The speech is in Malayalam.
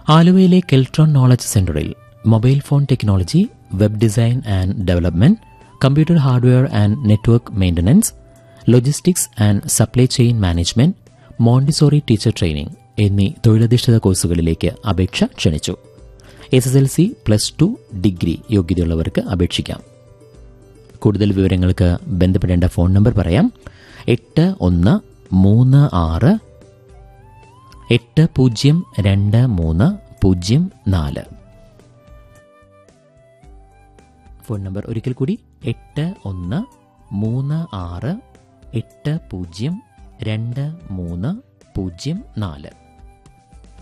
ആലുവയിലെ കെൽട്രോൺ നോളജ് സെന്ററിൽ mobile phone technology, web design and development, computer hardware and network maintenance, logistics and supply chain management, Montessori teacher training എന്നീ തൊഴിലധിഷ്ഠിത കോഴ്സുകളിലേക്ക് അപേക്ഷ ക്ഷണിച്ചു. SSLC, +2, ഡിഗ്രി യോഗ്യതയുള്ളവർക്ക് അപേക്ഷിക്കാം. കൂടുതൽ വിവരങ്ങൾക്ക് ബന്ധപ്പെടേണ്ട ഫോൺ നമ്പർ പറയാം: 8136802304. ഫോൺ നമ്പർ ഒരിക്കൽ കൂടി: 8136802304.